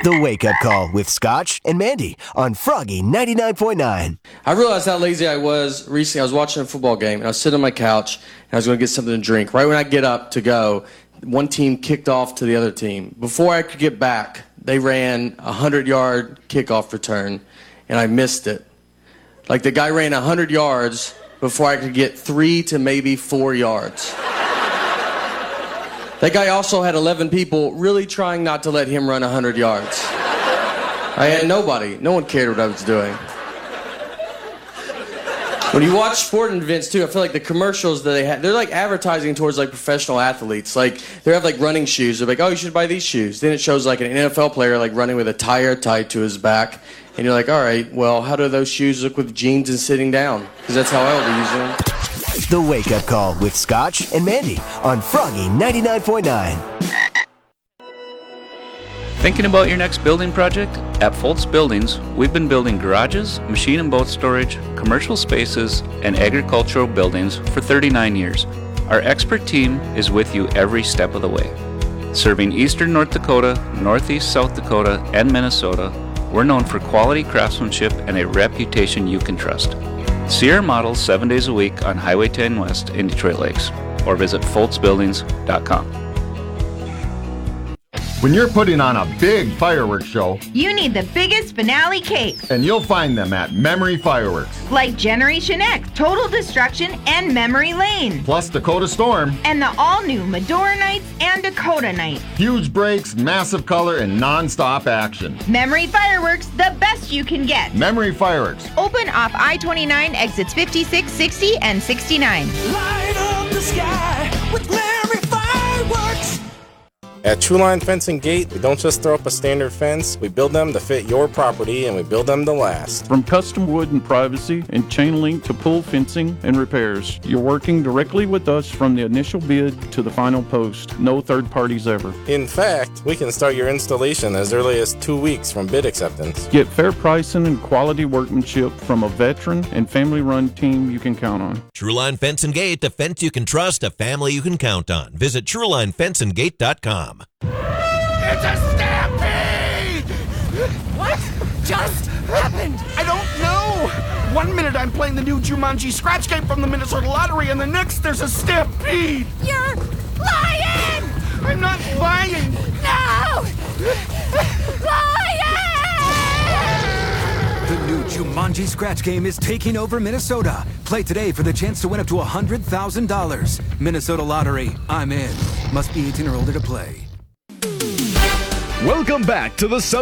The Wake Up Call with Scotch and Mandy on Froggy 99.9. I realized how lazy I was recently. I was watching a football game, and I was sitting on my couch, and I was going to get something to drink. Right when I get up to go, one team kicked off to the other team. Before I could get back, they ran a 100-yard kickoff return, and I missed it. Like, the guy ran 100 yards before I could get 3 to maybe 4 yards. That guy also had 11 people really trying not to let him run 100 yards. I had nobody. No one cared what I was doing. When you watch sporting events, too, I feel like the commercials that they have, they're like advertising towards like professional athletes. Like, they have like running shoes. They're like, oh, you should buy these shoes. Then it shows like an NFL player like running with a tire tied to his back. And you're like, all right, well, how do those shoes look with jeans and sitting down? Because that's how I would use them. The Wake Up Call with Scotch and Mandy on Froggy 99.9. Thinking about your next building project? At Foltz Buildings, we've been building garages, machine and boat storage, commercial spaces, and agricultural buildings for 39 years. Our expert team is with you every step of the way. Serving eastern North Dakota, northeast South Dakota, and Minnesota, we're known for quality craftsmanship and a reputation you can trust. See our models 7 days a week on Highway 10 West in Detroit Lakes, or visit foltzbuildings.com. When you're putting on a big fireworks show, you need the biggest finale cakes. And you'll find them at Memory Fireworks. Like Generation X, Total Destruction, and Memory Lane. Plus Dakota Storm. And the all-new Medora Nights and Dakota Nights. Huge breaks, massive color, and non-stop action. Memory Fireworks, the best you can get. Memory Fireworks. Open off I-29 exits 56, 60, and 69. Light up the sky with Memory Fireworks. At Truline Fence and Gate, we don't just throw up a standard fence, we build them to fit your property and we build them to last. From custom wood and privacy and chain link to pull fencing and repairs, you're working directly with us from the initial bid to the final post. No third parties ever. In fact, we can start your installation as early as 2 weeks from bid acceptance. Get fair pricing and quality workmanship from a veteran and family-run team you can count on. Truline Fence and Gate, a fence you can trust, a family you can count on. Visit TrulineFenceandGate.com. It's a stampede! What just happened? I don't know. 1 minute I'm playing the new Jumanji scratch game from the Minnesota Lottery, and the next there's a stampede. You're lying! I'm not lying. No! Lying! The new Jumanji scratch game is taking over Minnesota. Play today for the chance to win up to $100,000. Minnesota Lottery. I'm in. Must be 18 or older to play. Welcome back to the